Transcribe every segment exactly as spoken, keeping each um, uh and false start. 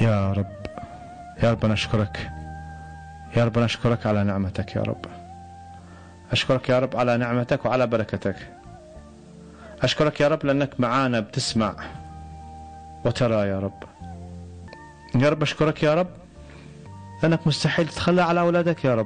يا رب، يا رب نشكرك، يا رب نشكرك على نعمتك. يا رب أشكرك يا رب على نعمتك وعلى بركتك. أشكرك يا رب لأنك معانا بتسمع وترى يا رب. يا رب أشكرك يا رب لأنك مستحيل تتخلى على أولادك يا رب.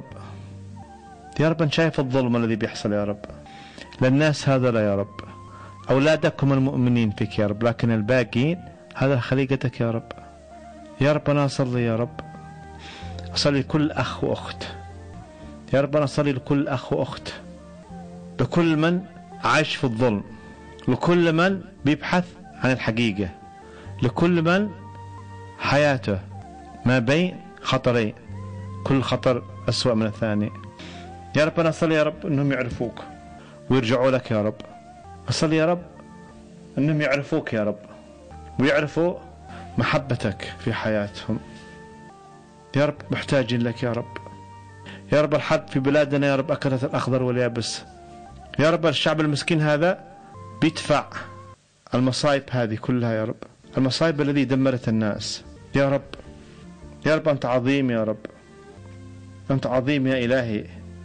يا رب أن شايف الظلم الذي بيحصل يا رب للناس هذا يا رب. أولادك هم المؤمنين فيك يا رب، لكن الباقين هذا خليقتك يا رب. يا رب أنا أصلي يا رب، أصلي لكل أخ وأخت. يا رب أنا أصلي لكل أخ وأخت، لكل من عايش في الظلم، لكل من بيبحث عن الحقيقة، لكل من حياته ما بين خطرين، كل خطر أسوأ من الثاني. يا رب أنا أصلي يا رب أنهم يعرفوك ويرجعوا لك يا رب. أصلي يا رب أنهم يعرفوك يا رب ويعرفوا محبتك في حياتهم. يا رب محتاجين لك يا رب. يا رب الحرب في بلادنا يا رب أكلت الأخضر واليابس. يا رب الشعب المسكين هذا بيدفع المصايب هذه كلها يا رب، المصايب التي دمرت الناس. يا رب، يا رب أنت عظيم يا رب، أنت عظيم يا إلهي،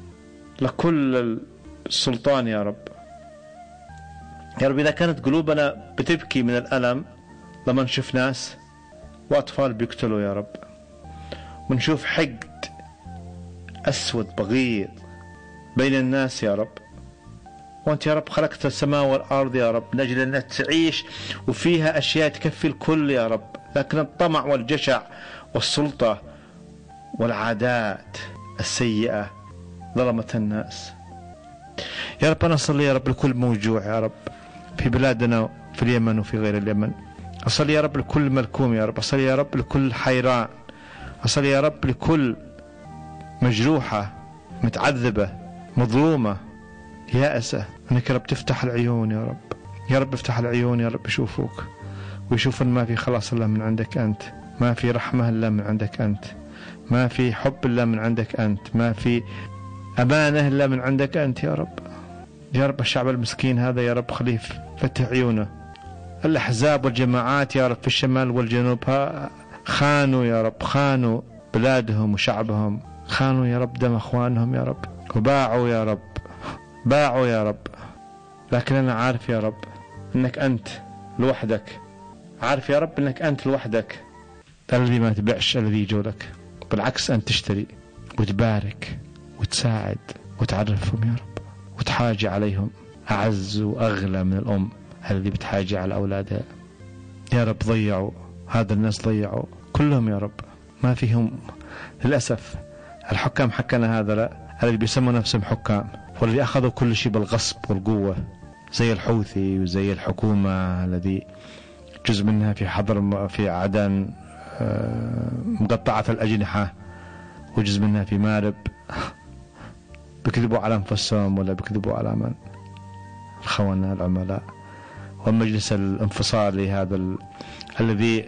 لكل السلطان يا رب. يا رب إذا كانت قلوبنا بتبكي من الألم لما نشوف ناس وأطفال بيقتلوا يا رب، ونشوف حقد أسود بغيض بين الناس يا رب، وأنت يا رب خلقت السماء والأرض يا رب لأجل أنها تعيش وفيها أشياء تكفي الكل يا رب، لكن الطمع والجشع والسلطة والعادات السيئة ظلمت الناس. يا رب أنا أصلي يا رب لكل موجوع يا رب في بلادنا في اليمن وفي غير اليمن. أصلي يا رب لكل ملكوم يا رب. أصلي يا رب لكل حيران. أصلي يا رب لكل مجروحة متعذبة مظلومة يائسة، أنك يا رب تفتح العيون يا رب. يا رب افتح العيون يا رب يشوفوك ويشوفون ما في خلاص إلا من عندك أنت، ما في رحمة إلا من عندك أنت، ما في حب إلا من عندك أنت، ما في أمانة إلا من عندك أنت يا رب. يا رب الشعب المسكين هذا يا رب خليه فتح عيونه. الأحزاب والجماعات يا رب في الشمال والجنوب خانوا يا رب، خانوا بلادهم وشعبهم، خانوا يا رب دم أخوانهم يا رب، وباعوا يا رب، باعوا يا رب. لكن أنا عارف يا رب أنك أنت لوحدك، عارف يا رب أنك أنت لوحدك الذي ما تبيعش، الذي يجولك بالعكس أنت تشتري وتبارك وتساعد وتعرفهم يا رب وتحاجي عليهم أعز وأغلى من الأم الذي بتحاجي على أولادها. يا رب ضيعوا هذا الناس، ضيعوا كلهم يا رب، ما فيهم للأسف. الحكام حكنا هذا لا الذي بيسموا نفسهم حكام والذي أخذوا كل شيء بالغصب والقوة، زي الحوثي وزي الحكومة الذي جزء منها في حضر في عدن مقطعة الأجنحة، وجزء منها في مارب. بكذبوا على أنفسهم ولا بكذبوا على من؟ الخونة العملاء. والمجلس الانفصالي هذا ال... الذي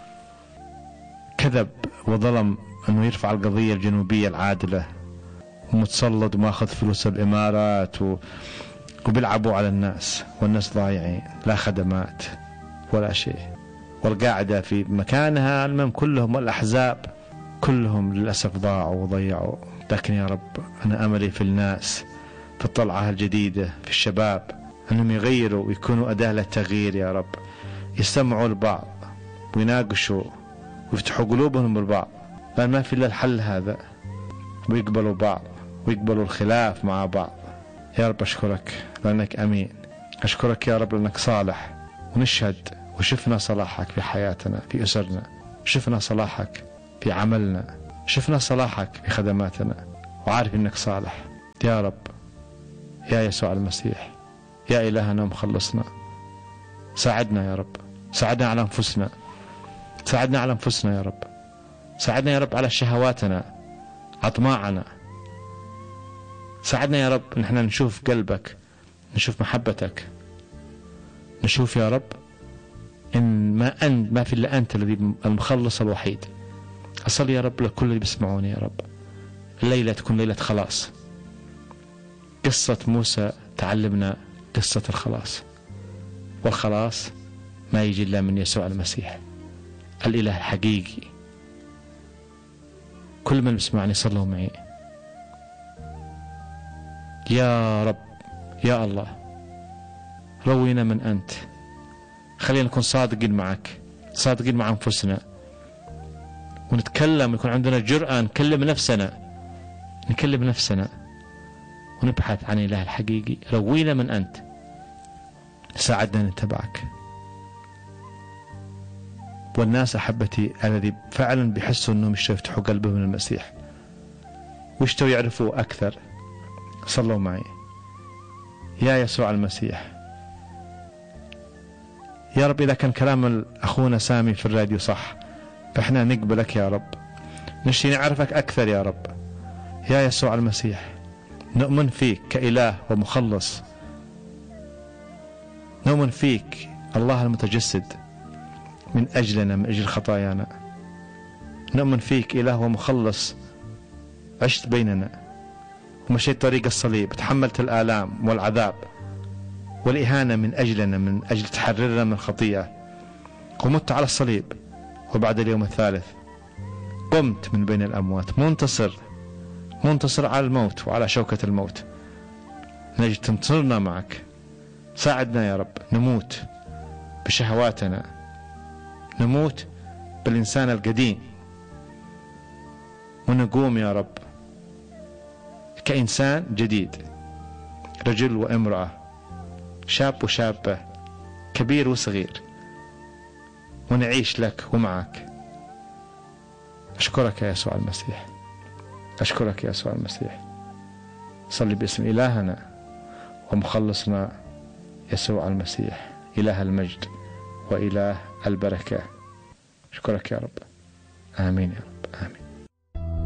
كذب وظلم أنه يرفع القضية الجنوبية العادلة، ومتسلط وماخذ فلوس الإمارات و... وبيلعبوا على الناس، والناس ضايعين، لا خدمات ولا شيء، والقاعدة في مكانها. المهم كلهم الأحزاب كلهم للأسف ضاعوا وضيعوا. لكن يا رب أنا أملي في الناس، في الطلعة الجديدة، في الشباب، أنهم يغيروا ويكونوا أداة للتغيير يا رب، يستمعوا لبعض ويناقشوا ويفتحوا قلوبهم بالبعض، لأن ما في إلا الحل هذا، ويقبلوا بعض ويقبلوا الخلاف مع بعض. يا رب أشكرك لأنك أمين، أشكرك يا رب لأنك صالح، ونشهد وشفنا صلاحك في حياتنا، في أسرنا، شفنا صلاحك في عملنا، شفنا صلاحك في خدماتنا، وعارف أنك صالح. يا رب يا يسوع المسيح، يا إلهنا ومخلصنا، ساعدنا يا رب، ساعدنا على أنفسنا، ساعدنا على أنفسنا يا رب، ساعدنا يا رب على شهواتنا، أطماعنا، ساعدنا يا رب نحن نشوف قلبك، نشوف محبتك، نشوف يا رب إن ما أنت ما في إلا أنت الذي المخلص الوحيد. أصلي يا رب لكل اللي بيسمعوني يا رب الليلة تكون ليلة خلاص. قصة موسى تعلمنا قصة الخلاص، والخلاص ما يجي إلا من يسوع المسيح. الإله الحقيقي. كل من يسمعني صلوا معي. يا رب يا الله روينا من أنت. خلينا نكون صادقين معك، صادقين مع أنفسنا، ونتكلم، يكون عندنا جرأة نكلم نفسنا، نكلم نفسنا ونبحث عن الإله الحقيقي. روينا من أنت، ساعدنا نتبعك. والناس أحبتي الذي فعلا بيحسوا أنهم يشتوا يفتحوا قلبهم من المسيح ويشتوا يعرفوا أكثر، صلوا معي. يا يسوع المسيح، يا رب إذا كان كلام أخونا سامي في الراديو صح فإحنا نقبلك يا رب، نشتي نعرفك أكثر يا رب. يا يسوع المسيح، نؤمن فيك كإله ومخلص، نؤمن فيك الله المتجسد من أجلنا، من أجل خطايانا. نؤمن فيك إله ومخلص، عشت بيننا ومشيت طريق الصليب، تحملت الآلام والعذاب والإهانة من أجلنا، من أجل تحررنا من الخطيئة، ومت على الصليب، وبعد اليوم الثالث قمت من بين الأموات منتصر، منتصر على الموت وعلى شوكة الموت. نجد تنتصرنا معك. ساعدنا يا رب نموت بشهواتنا، نموت بالإنسان القديم، ونقوم يا رب كإنسان جديد، رجل وامرأة، شاب وشابة، كبير وصغير، ونعيش لك ومعك. أشكرك يا يسوع المسيح، أشكرك يا يسوع المسيح. صلي باسم إلهنا ومخلصنا يسوع المسيح، إله المجد وإله البركة. أشكرك يا رب، آمين يا رب.